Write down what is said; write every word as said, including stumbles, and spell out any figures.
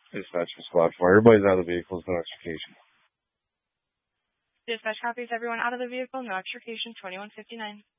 Dispatch for squad four. Everybody's out of the vehicles, no extrication. Dispatch copies everyone out of the vehicle, no extrication, twenty-one fifty-nine.